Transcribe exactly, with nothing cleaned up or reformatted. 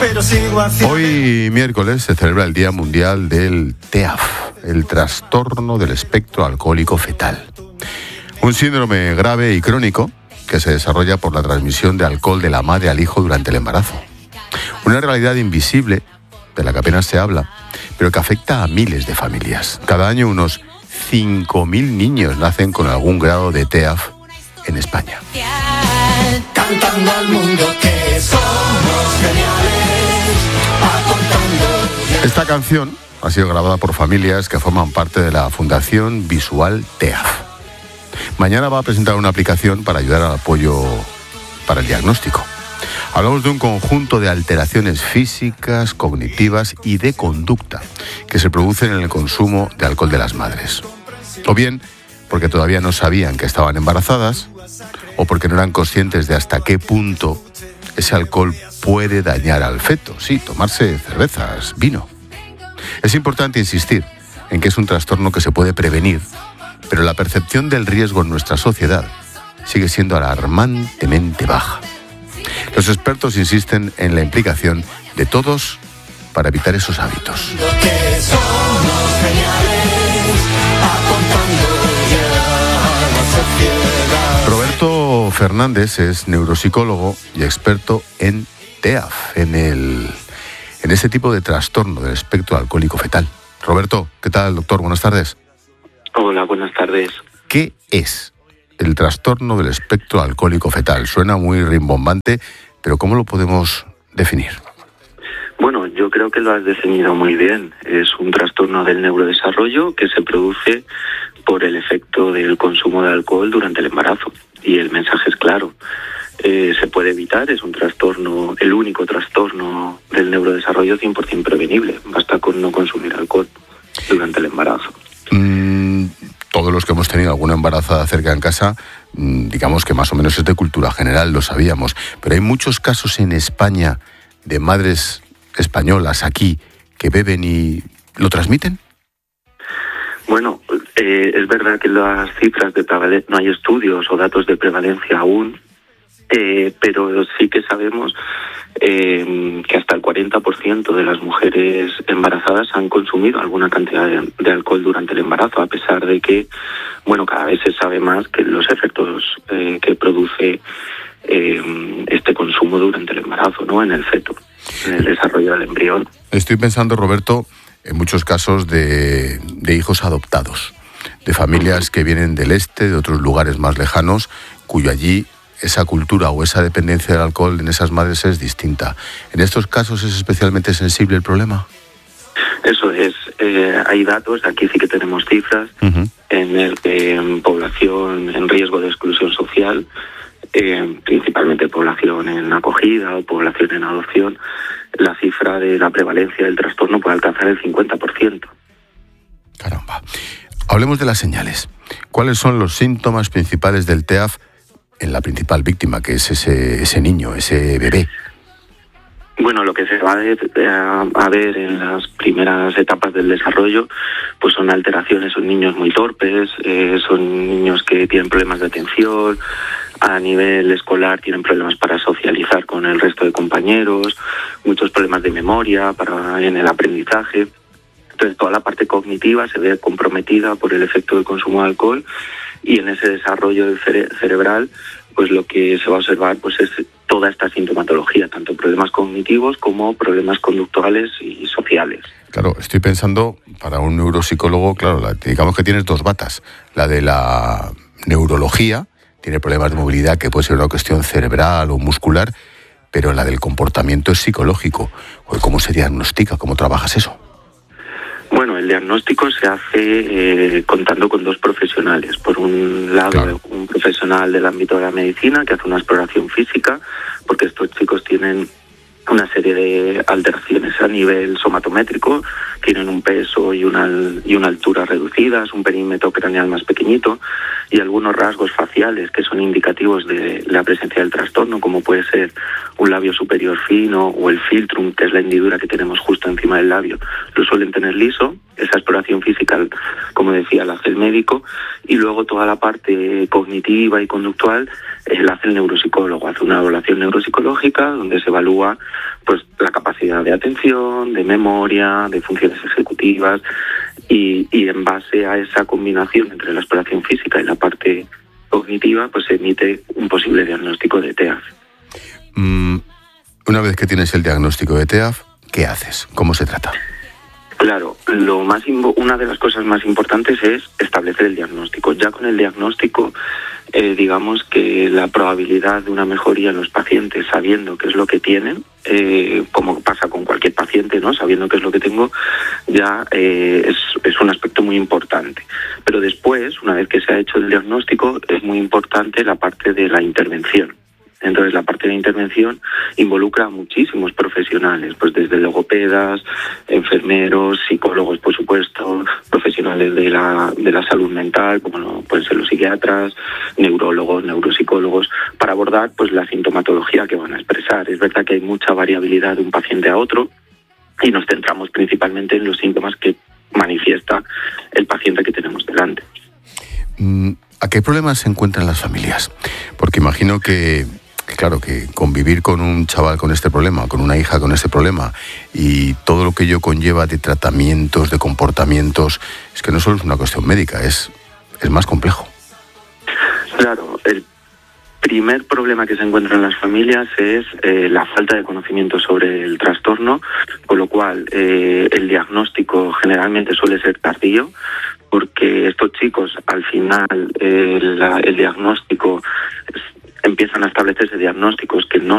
pero sigo haciendo... Hoy miércoles se celebra el Día Mundial del T E A F, el trastorno del espectro alcohólico fetal. Un síndrome grave y crónico que se desarrolla por la transmisión de alcohol de la madre al hijo durante el embarazo. Una realidad invisible de la que apenas se habla, pero que afecta a miles de familias. Cada año unos cinco mil niños nacen con algún grado de T E A F en España. Cantando al mundo que somos geniales, apuntando... Esta canción ha sido grabada por familias que forman parte de la Fundación Visual T E A F. Mañana va a presentar una aplicación para ayudar al apoyo para el diagnóstico. Hablamos de un conjunto de alteraciones físicas, cognitivas y de conducta que se producen en el consumo de alcohol de las madres. O bien porque todavía no sabían que estaban embarazadas, o porque no eran conscientes de hasta qué punto ese alcohol puede dañar al feto. Sí, tomarse cervezas, vino. Es importante insistir en que es un trastorno que se puede prevenir, pero la percepción del riesgo en nuestra sociedad sigue siendo alarmantemente baja. Los expertos insisten en la implicación de todos para evitar esos hábitos. Que somos geniales, apuntando ya a la sociedad. Roberto Fernández es neuropsicólogo y experto en T E A F, en, el, en este tipo de trastorno del espectro alcohólico fetal. Roberto, ¿qué tal, doctor? Buenas tardes. Hola, buenas tardes. ¿Qué es el trastorno del espectro alcohólico fetal? Suena muy rimbombante, pero ¿cómo lo podemos definir? Bueno, yo creo que lo has definido muy bien. Es un trastorno del neurodesarrollo que se produce por el efecto del consumo de alcohol durante el embarazo. Y el mensaje es claro. Eh, se puede evitar, es un trastorno, el único trastorno del neurodesarrollo cien por ciento prevenible. Basta con no consumir alcohol durante el embarazo. Mm, todos los que hemos tenido alguna embarazada cerca en casa, mm, digamos que más o menos es de cultura general, lo sabíamos. Pero hay muchos casos en España de madres españolas aquí que beben y lo transmiten. Bueno, eh, es verdad que las cifras de prevalencia, no hay estudios o datos de prevalencia aún, eh, pero sí que sabemos eh, que hasta el cuarenta por ciento de las mujeres embarazadas han consumido alguna cantidad de, de alcohol durante el embarazo, a pesar de que, bueno, cada vez se sabe más que los efectos eh, que produce eh, este consumo durante el embarazo, ¿no?, en el feto, en el desarrollo del embrión. Estoy pensando, Roberto, en muchos casos de, de hijos adoptados, de familias que vienen del este, de otros lugares más lejanos, cuyo allí esa cultura o esa dependencia del alcohol en esas madres es distinta. ¿En estos casos es especialmente sensible el problema? Eso es. Eh, hay datos, aquí sí que tenemos cifras, uh-huh. en el que en población en riesgo de exclusión social, eh, principalmente población en acogida o población en adopción, la cifra de la prevalencia del trastorno puede alcanzar el cincuenta por ciento. Caramba. Hablemos de las señales. ¿Cuáles son los síntomas principales del T E A F en la principal víctima, que es ese, ese niño, ese bebé? Bueno, lo que se va a ver en las primeras etapas del desarrollo, pues son alteraciones, son niños muy torpes, eh, son niños que tienen problemas de atención, a nivel escolar tienen problemas para socializar con el resto de compañeros, muchos problemas de memoria para en el aprendizaje. Entonces toda la parte cognitiva se ve comprometida por el efecto del consumo de alcohol, y en ese desarrollo del cere- cerebral, pues lo que se va a observar pues es toda esta sintomatología, tanto problemas cognitivos como problemas conductuales y sociales. Claro, estoy pensando, para un neuropsicólogo, claro, la, digamos que tienes dos batas. La de la neurología, tiene problemas de movilidad que puede ser una cuestión cerebral o muscular, pero la del comportamiento es psicológico. ¿Cómo se diagnostica? ¿Cómo trabajas eso? Bueno, el diagnóstico se hace eh, contando con dos profesionales. Por un lado, claro, un profesional del ámbito de la medicina que hace una exploración física, porque estos chicos tienen una serie de alteraciones a nivel somatométrico, tienen un peso y una, y una altura reducidas, un perímetro craneal más pequeñito y algunos rasgos faciales que son indicativos de la presencia del trastorno, como puede ser un labio superior fino o el filtrum, que es la hendidura que tenemos justo encima del labio. Lo suelen tener liso. Esa exploración física, como decía, la hace el médico, y luego toda la parte cognitiva y conductual eh, la hace el neuropsicólogo, hace una evaluación neuropsicológica donde se evalúa pues la capacidad de atención, de memoria, de funciones ejecutivas y, y en base a esa combinación entre la exploración física y la parte cognitiva pues se emite un posible diagnóstico de T E A F. Mm, una vez que tienes el diagnóstico de T E A F, ¿qué haces? ¿Cómo se trata? Claro, lo más una de las cosas más importantes es establecer el diagnóstico. Ya con el diagnóstico, eh, digamos que la probabilidad de una mejoría en los pacientes sabiendo qué es lo que tienen, eh, como pasa con cualquier paciente, ¿no? Sabiendo qué es lo que tengo, ya eh, es, es un aspecto muy importante. Pero después, una vez que se ha hecho el diagnóstico, es muy importante la parte de la intervención. Entonces, la parte de intervención involucra a muchísimos profesionales, pues desde logopedas, enfermeros, psicólogos, por supuesto, profesionales de la, de la salud mental, como no, pueden ser los psiquiatras, neurólogos, neuropsicólogos, para abordar pues la sintomatología que van a expresar. Es verdad que hay mucha variabilidad de un paciente a otro y nos centramos principalmente en los síntomas que manifiesta el paciente que tenemos delante. ¿A qué problemas se encuentran las familias? Porque imagino que... Claro, que convivir con un chaval con este problema, con una hija con este problema y todo lo que ello conlleva de tratamientos, de comportamientos, es que no solo es una cuestión médica, es, es más complejo. Claro, el primer problema que se encuentra en las familias es eh, la falta de conocimiento sobre el trastorno, con lo cual eh, el diagnóstico generalmente suele ser tardío, porque estos chicos al final eh, la, el diagnóstico es, empiezan a establecerse diagnósticos que no